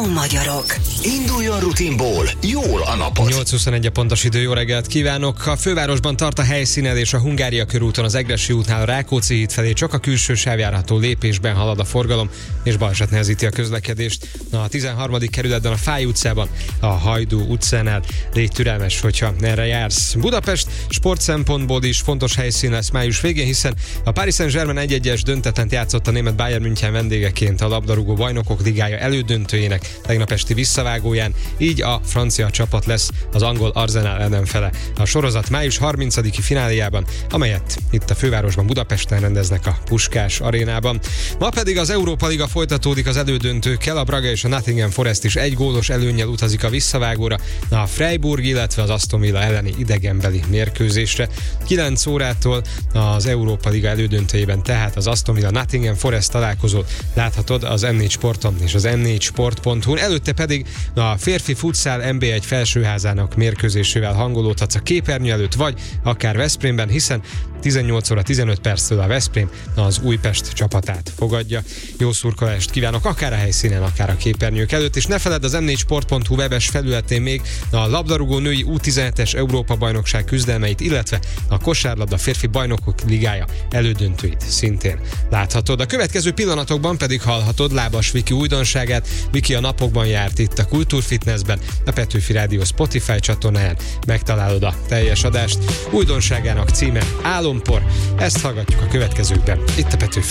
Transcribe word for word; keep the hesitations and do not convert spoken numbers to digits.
magyarok. Induljon rutinból, jól a napot. nyolc huszonegy a pontos idő, jó reggelt kívánok! A fővárosban tart a helyszínelés a Hungária körúton, az Egressy útnál a Rákóczi híd felé, csak a külső sáv járható, lépésben halad a forgalom, és baleset nehezíti a közlekedést. A tizenharmadik kerületben a Fáy utcában, a Hajdú utcánál légy türelmes, hogyha erre jársz. Budapest sport szempontból is fontos helyszín lesz május végén, hiszen a Paris Saint-Germain egy egyes döntetlent játszott a német Bayern München vendégeként a labdarúgó bajnokok ligája elődöntőjének tegnap esti visszavágóján, így a francia csapat lesz az angol Arsenal ellenfele a sorozat május harmincadiki fináléjában, amelyet itt a fővárosban, Budapesten rendeznek a Puskás arénában. Ma pedig az Európa Liga folytatódik az elődöntőkkel, a Braga és a Nottingham Forest is egy gólos előnnyel utazik a visszavágóra, a Freiburg, illetve az Aston Villa elleni idegenbeli mérkőzésre. kilenc órától az Európa Liga elődöntőjében tehát az Aston Villa Nottingham Forest találkozót láthatod az em négy Sporton és az em négy sport pont hu-n. Előtte pedig a férfi futszál en bé egy felsőházának mérkőzésével hangolódhatsz a képernyő előtt, vagy akár Veszprémben, hiszen tizennyolc óra tizenöt perctől a Veszprém az Újpest csapatát fogadja. Jó szurkolást kívánok akár a helyszínen, akár a képernyők előtt, és ne feledd az em négy sport pont hu webes felületén még a labdarúgó női U tizenhetes Európa-bajnokság küzdelmeit, illetve a kosárlabda férfi bajnokok ligája elődöntőit szintén láthatod. A következő pillanatokban pedig hallhatod Lábas Viki újdonságát. Viki a napokban járt itt a Kultúrfitnessben, a Petőfi Rádió Spotify csatornáján megtalálod a teljes adást. Újdonságának címe Álompor. Ezt hallgatjuk a következőkben itt a Petőfi